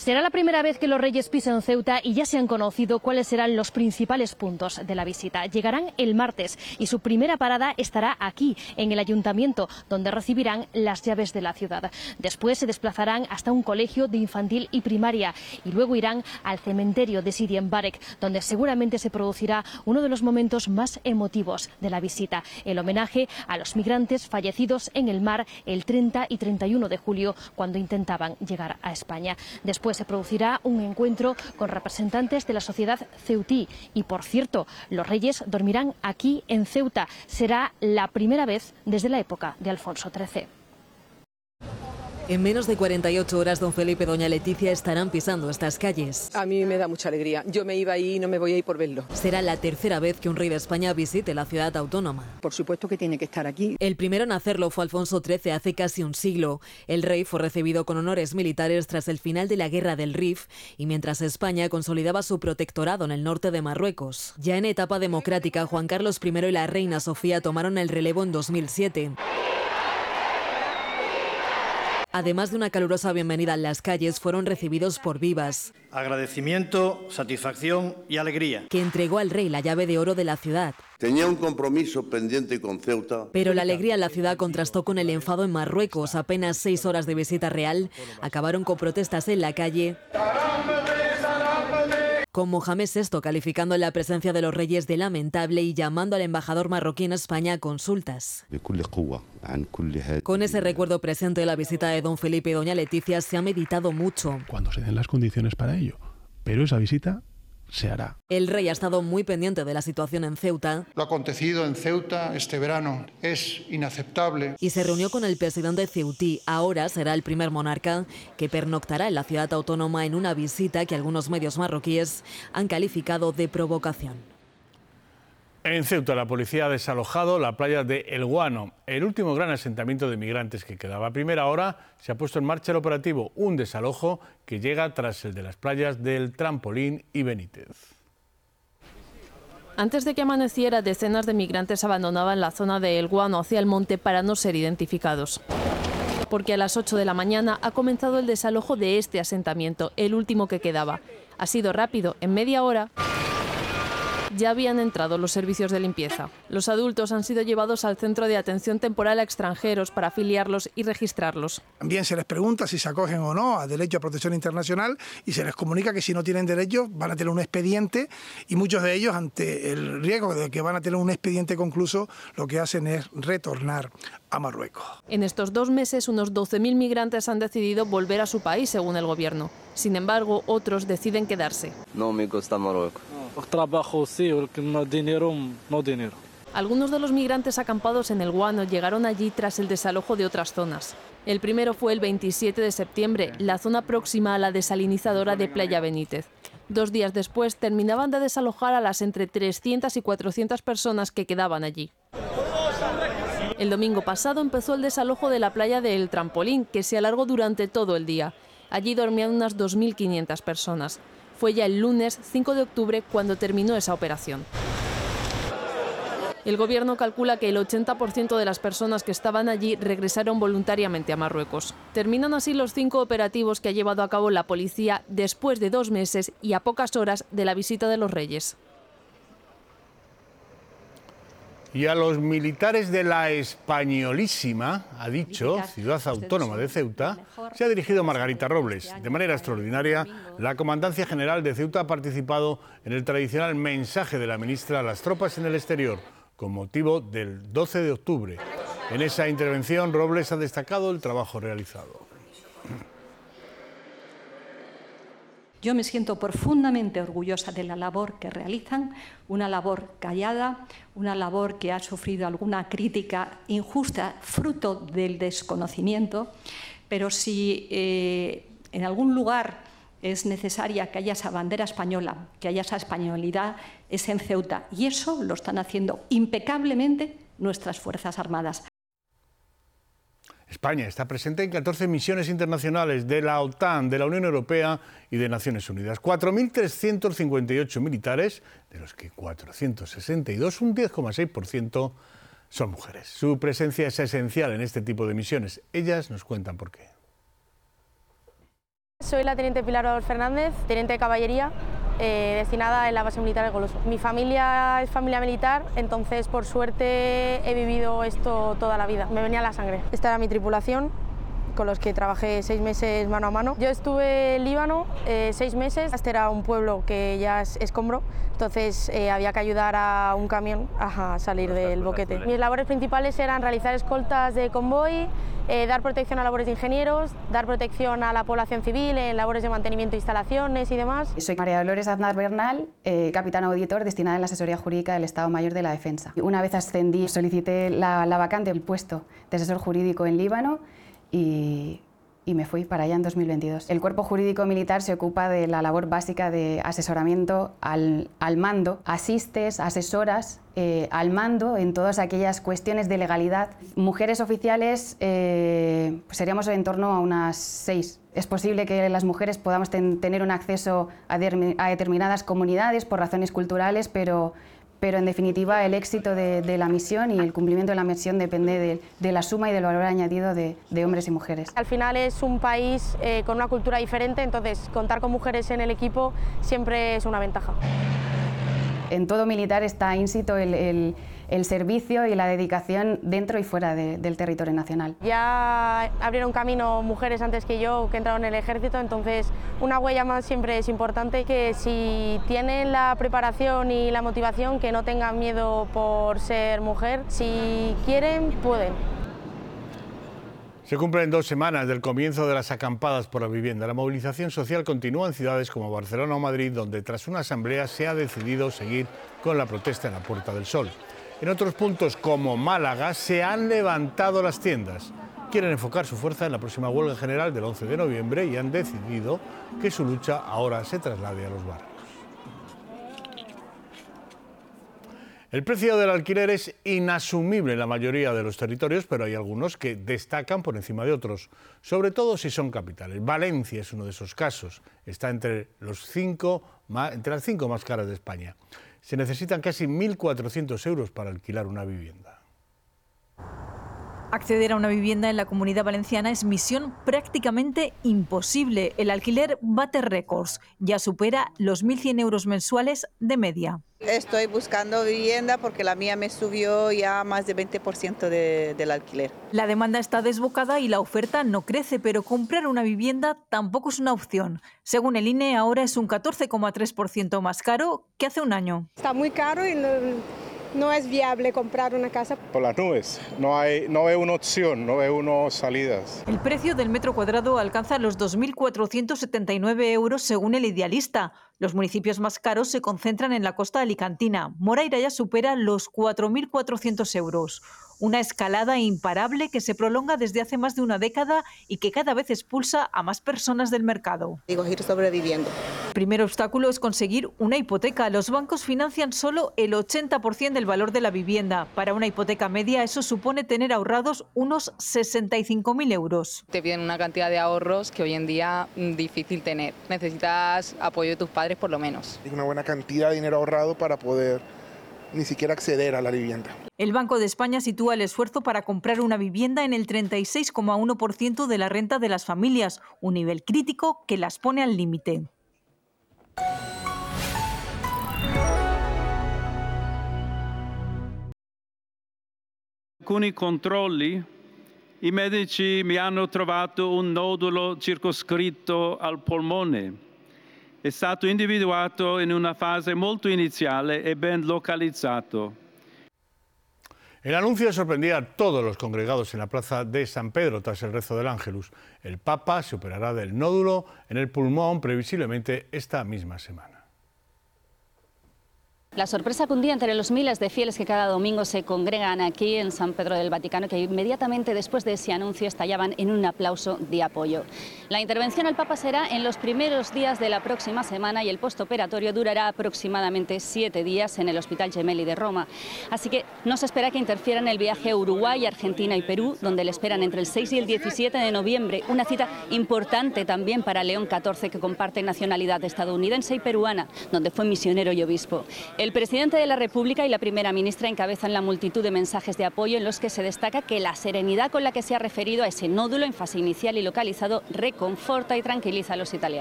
Será la primera vez que los Reyes pisan Ceuta y ya se han conocido cuáles serán los principales puntos de la visita. Llegarán el martes y su primera parada estará aquí, en el ayuntamiento, donde recibirán las llaves de la ciudad. Después se desplazarán hasta un colegio de infantil y primaria y luego irán al cementerio de Sidi Mbarek, donde seguramente se producirá uno de los momentos más emotivos de la visita, el homenaje a los migrantes fallecidos en el mar el 30 y 31 de julio cuando intentaban llegar a España. Después se producirá un encuentro con representantes de la sociedad ceutí y, por cierto, los Reyes dormirán aquí en Ceuta. Será la primera vez desde la época de Alfonso XIII. En menos de 48 horas, don Felipe y doña Leticia estarán pisando estas calles. A mí me da mucha alegría. Yo me iba ahí y no me voy a ir por verlo. Será la tercera vez que un rey de España visite la ciudad autónoma. Por supuesto que tiene que estar aquí. El primero en hacerlo fue Alfonso XIII hace casi un siglo. El rey fue recibido con honores militares tras el final de la Guerra del Rif y mientras España consolidaba su protectorado en el norte de Marruecos. Ya en etapa democrática, Juan Carlos I y la reina Sofía tomaron el relevo en 2007. Además de una calurosa bienvenida en las calles, fueron recibidos por vivas. Agradecimiento, satisfacción y alegría. Que entregó al rey la llave de oro de la ciudad. Tenía un compromiso pendiente con Ceuta. Pero la alegría en la ciudad contrastó con el enfado en Marruecos. Apenas 6 horas de visita real acabaron con protestas en la calle, con Mohamed VI calificando la presencia de los reyes de lamentable y llamando al embajador marroquí en España a consultas. Con ese recuerdo presente de la visita de don Felipe y doña Leticia se ha meditado mucho. Cuando se den las condiciones para ello. Pero esa visita se hará. El rey ha estado muy pendiente de la situación en Ceuta. Lo acontecido en Ceuta este verano es inaceptable. Y se reunió con el presidente ceutí. Ahora será el primer monarca que pernoctará en la ciudad autónoma en una visita que algunos medios marroquíes han calificado de provocación. En Ceuta, la policía ha desalojado la playa de El Guano, el último gran asentamiento de migrantes que quedaba. A primera hora se ha puesto en marcha el operativo, un desalojo que llega tras el de las playas del Trampolín y Benítez. Antes de que amaneciera, decenas de migrantes abandonaban la zona de El Guano hacia el monte para no ser identificados. Porque a las 8 de la mañana ha comenzado el desalojo de este asentamiento, el último que quedaba. Ha sido rápido, en media hora ya habían entrado los servicios de limpieza. Los adultos han sido llevados al Centro de Atención Temporal a Extranjeros para afiliarlos y registrarlos. También se les pregunta si se acogen o no a derecho a protección internacional y se les comunica que si no tienen derecho van a tener un expediente y muchos de ellos, ante el riesgo de que van a tener un expediente concluso, lo que hacen es retornar a Marruecos. En estos 2 meses, unos 12.000 migrantes han decidido volver a su país, según el gobierno. Sin embargo, otros deciden quedarse. No me gusta Marruecos. Trabajo sí, porque no dinero. Algunos de los migrantes acampados en El Guano llegaron allí tras el desalojo de otras zonas. El primero fue el 27 de septiembre, la zona próxima a la desalinizadora de Playa Benítez. 2 días después terminaban de desalojar a las entre 300 y 400 personas que quedaban allí. El domingo pasado empezó el desalojo de la playa de El Trampolín, que se alargó durante todo el día. Allí dormían unas 2.500 personas. Fue ya el lunes 5 de octubre cuando terminó esa operación. El gobierno calcula que el 80% de las personas que estaban allí regresaron voluntariamente a Marruecos. Terminan así los 5 operativos que ha llevado a cabo la policía después de 2 meses y a pocas horas de la visita de los Reyes. Y a los militares de la Españolísima, ha dicho, ciudad autónoma de Ceuta, se ha dirigido Margarita Robles. De manera extraordinaria, la Comandancia General de Ceuta ha participado en el tradicional mensaje de la ministra a las tropas en el exterior, con motivo del 12 de octubre. En esa intervención, Robles ha destacado el trabajo realizado. Yo me siento profundamente orgullosa de la labor que realizan, una labor callada, una labor que ha sufrido alguna crítica injusta, fruto del desconocimiento, pero si en algún lugar es necesaria que haya esa bandera española, que haya esa españolidad, es en Ceuta. Y eso lo están haciendo impecablemente nuestras Fuerzas Armadas. España está presente en 14 misiones internacionales de la OTAN, de la Unión Europea y de Naciones Unidas. 4.358 militares, de los que 462, un 10,6%, son mujeres. Su presencia es esencial en este tipo de misiones. Ellas nos cuentan por qué. Soy la teniente Pilar Fernández, teniente de caballería, destinada en la base militar de Goloso. Mi familia es familia militar, entonces por suerte he vivido esto toda la vida. Me venía la sangre. Esta era mi tripulación, con los que trabajé 6 meses mano a mano. Yo estuve en Líbano 6 meses. Este era un pueblo que ya es escombro, entonces había que ayudar a un camión a salir del boquete. Mis labores principales eran realizar escoltas de convoy, dar protección a labores de ingenieros, dar protección a la población civil en labores de mantenimiento de instalaciones y demás. Soy María Dolores Aznar Bernal, capitán auditor destinada en la Asesoría Jurídica del Estado Mayor de la Defensa. Una vez ascendí, solicité la vacante del puesto de asesor jurídico en Líbano y me fui para allá en 2022. El Cuerpo Jurídico Militar se ocupa de la labor básica de asesoramiento al mando. Asistes, asesoras al mando en todas aquellas cuestiones de legalidad. Mujeres oficiales pues seríamos en torno a unas 6. Es posible que las mujeres podamos tener un acceso a determinadas comunidades por razones culturales, pero en definitiva el éxito de la misión y el cumplimiento de la misión depende de la suma y del valor añadido de hombres y mujeres. Al final es un país con una cultura diferente, entonces contar con mujeres en el equipo siempre es una ventaja. En todo militar está ínsito el servicio y la dedicación dentro y fuera del territorio nacional. Ya abrieron camino mujeres antes que yo que entraron en el ejército, entonces una huella más siempre es importante, que si tienen la preparación y la motivación, que no tengan miedo por ser mujer, si quieren, pueden. Se cumplen 2 semanas del comienzo de las acampadas por la vivienda. La movilización social continúa en ciudades como Barcelona o Madrid, donde tras una asamblea se ha decidido seguir con la protesta en la Puerta del Sol. En otros puntos, como Málaga, se han levantado las tiendas. Quieren enfocar su fuerza en la próxima huelga general del 11 de noviembre y han decidido que su lucha ahora se traslade a los barrios. El precio del alquiler es inasumible en la mayoría de los territorios, pero hay algunos que destacan por encima de otros, sobre todo si son capitales. Valencia es uno de esos casos, está entre las 5 más caras de España. Se necesitan casi 1.400 euros para alquilar una vivienda. Acceder a una vivienda en la Comunidad Valenciana es misión prácticamente imposible. El alquiler bate récords, ya supera los 1.100 euros mensuales de media. Estoy buscando vivienda porque la mía me subió ya más de 20% del alquiler. La demanda está desbocada y la oferta no crece, pero comprar una vivienda tampoco es una opción. Según el INE, ahora es un 14,3% más caro que hace un año. Está muy caro y no es viable comprar una casa. Por las nubes, no veo una opción, no veo unas salidas. El precio del metro cuadrado alcanza los 2.479 euros según el Idealista. Los municipios más caros se concentran en la costa alicantina. Moraira ya supera los 4.400 euros. Una escalada imparable que se prolonga desde hace más de una década y que cada vez expulsa a más personas del mercado. Digo, ir sobreviviendo. El primer obstáculo es conseguir una hipoteca. Los bancos financian solo el 80% del valor de la vivienda. Para una hipoteca media eso supone tener ahorrados unos 65.000 euros. Te piden una cantidad de ahorros que hoy en día es difícil tener. Necesitas apoyo de tus padres por lo menos. Una buena cantidad de dinero ahorrado para poder ni siquiera acceder a la vivienda. El Banco de España sitúa el esfuerzo para comprar una vivienda en el 36,1% de la renta de las familias, un nivel crítico que las pone al límite. Alcuni controlli, i medici mi hanno trovato un nodulo circoscritto al polmone. È stato individuato in una fase molto iniziale e ben localizzato. El anuncio sorprendía a todos los congregados en la plaza de San Pedro tras el rezo del Ángelus. El Papa se operará del nódulo en el pulmón previsiblemente esta misma semana. La sorpresa cundía entre los miles de fieles que cada domingo se congregan aquí en San Pedro del Vaticano, que inmediatamente después de ese anuncio estallaban en un aplauso de apoyo. La intervención al Papa será en los primeros días de la próxima semana y el postoperatorio durará aproximadamente 7 días en el Hospital Gemelli de Roma. Así que no se espera que interfiera en el viaje a Uruguay, Argentina y Perú, donde le esperan entre el 6 y el 17 de noviembre. Una cita importante también para León XIV, que comparte nacionalidad estadounidense y peruana, donde fue misionero y obispo. El presidente de la República y la primera ministra encabezan la multitud de mensajes de apoyo en los que se destaca que la serenidad con la que se ha referido a ese nódulo en fase inicial y localizado reconforta y tranquiliza a los italianos.